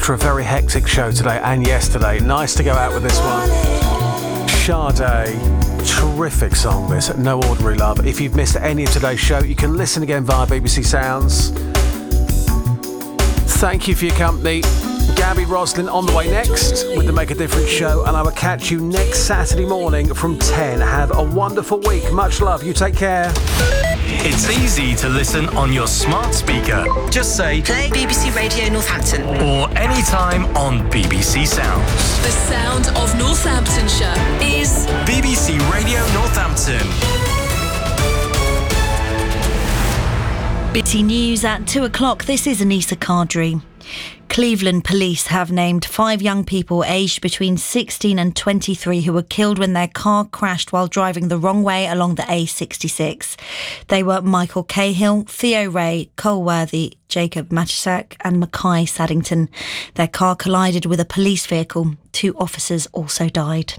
after a very hectic show today and yesterday. Nice to go out with this one. Sade, terrific song this, No Ordinary Love. If you've missed any of today's show, you can listen again via BBC Sounds. Thank you for your company. Gabby Roslin on the way next with the Make a Difference show, and I will catch you next Saturday morning from 10. Have a wonderful week. Much love. You take care. It's easy to listen on your smart speaker. Just say, play BBC Radio Northampton. Or anytime on BBC Sounds. The sound of Northamptonshire is BBC Radio Northampton. BBC News at 2 o'clock. This is Anissa Kadri. Cleveland police have named 5 young people aged between 16 and 23 who were killed when their car crashed while driving the wrong way along the A66. They were Michael Cahill, Theo Ray, Cole Worthy, Jacob Matisak and Mackay Saddington. Their car collided with a police vehicle. 2 officers also died.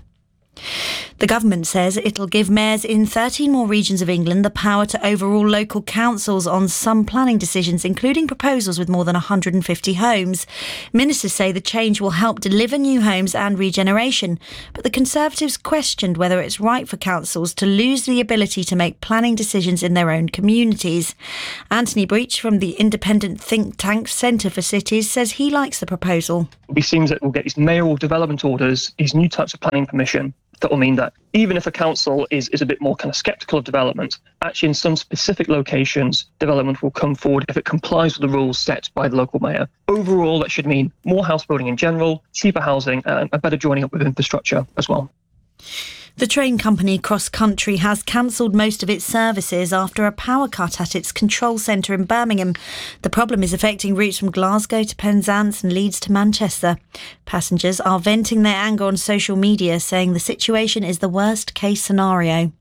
The government says it'll give mayors in 13 more regions of England the power to overrule local councils on some planning decisions, including proposals with more than 150 homes. Ministers say the change will help deliver new homes and regeneration, but the Conservatives questioned whether it's right for councils to lose the ability to make planning decisions in their own communities. Anthony Breach from the independent think tank Centre for Cities says he likes the proposal. It seems that we'll get these mayoral development orders, these new types of planning permission, that will mean that even if a council is a bit more kind of sceptical of development, actually in some specific locations, development will come forward if it complies with the rules set by the local mayor. Overall, that should mean more house building in general, cheaper housing, and a better joining up with infrastructure as well. The train company Cross Country has cancelled most of its services after a power cut at its control centre in Birmingham. The problem is affecting routes from Glasgow to Penzance and Leeds to Manchester. Passengers are venting their anger on social media, saying the situation is the worst case scenario.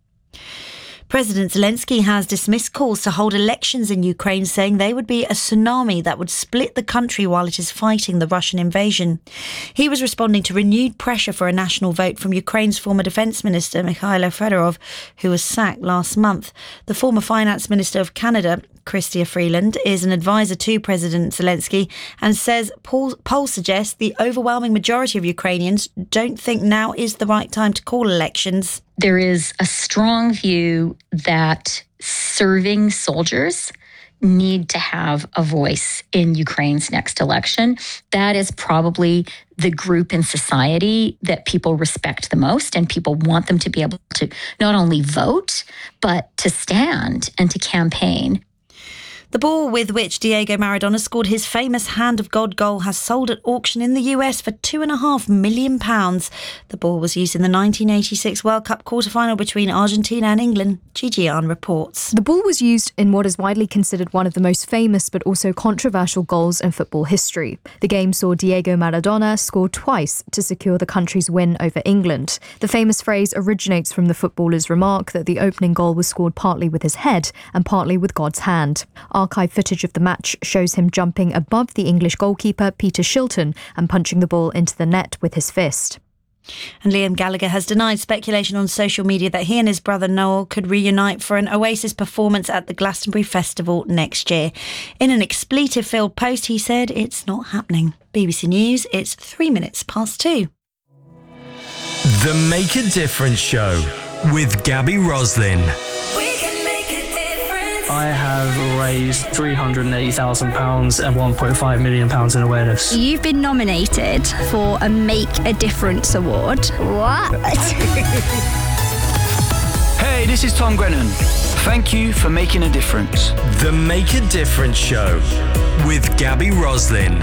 President Zelensky has dismissed calls to hold elections in Ukraine, saying they would be a tsunami that would split the country while it is fighting the Russian invasion. He was responding to renewed pressure for a national vote from Ukraine's former defence minister, Mikhailo Fedorov, who was sacked last month. The former finance minister of Canada, Chrystia Freeland, is an advisor to President Zelensky and says polls suggest the overwhelming majority of Ukrainians don't think now is the right time to call elections. There is a strong view that serving soldiers need to have a voice in Ukraine's next election. That is probably the group in society that people respect the most, and people want them to be able to not only vote, but to stand and to campaign. The ball with which Diego Maradona scored his famous Hand of God goal has sold at auction in the US for £2.5 million. The ball was used in the 1986 World Cup quarter-final between Argentina and England. Gigi Ahn reports. The ball was used in what is widely considered one of the most famous but also controversial goals in football history. The game saw Diego Maradona score twice to secure the country's win over England. The famous phrase originates from the footballer's remark that the opening goal was scored partly with his head and partly with God's hand. Archive footage of the match shows him jumping above the English goalkeeper Peter Shilton and punching the ball into the net with his fist. And Liam Gallagher has denied speculation on social media that he and his brother Noel could reunite for an Oasis performance at the Glastonbury Festival next year. In an expletive-filled post, he said it's not happening. BBC News, it's 2 2. The Make a Difference Show with Gabby Roslin. I have raised £380,000 and £1.5 million in awareness. You've been nominated for a Make a Difference award. What? Hey, this is Tom Grennan. Thank you for making a difference. The Make a Difference Show with Gabby Roslin.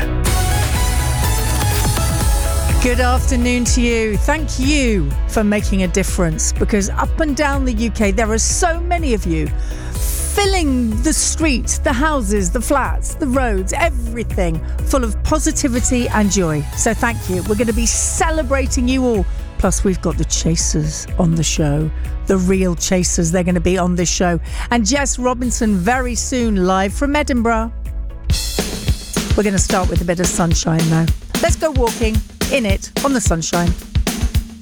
Good afternoon to you. Thank you for making a difference, because up and down the UK there are so many of you filling the streets, the houses, the flats, the roads, everything full of positivity and joy. So thank you. We're going to be celebrating you all. Plus, we've got the Chasers on the show. The real Chasers, they're going to be on this show. And Jess Robinson very soon, live from Edinburgh. We're going to start with a bit of sunshine now. Let's go walking in it on the sunshine.